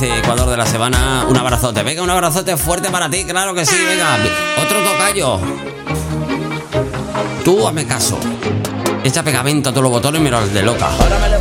dice Ecuador de la Semana, un abrazote. Venga, un abrazote fuerte para ti, claro que sí, venga. Otro tocayo. Tú hazme caso. Echa pegamento a todos los botones, mira el de loca. Ahora me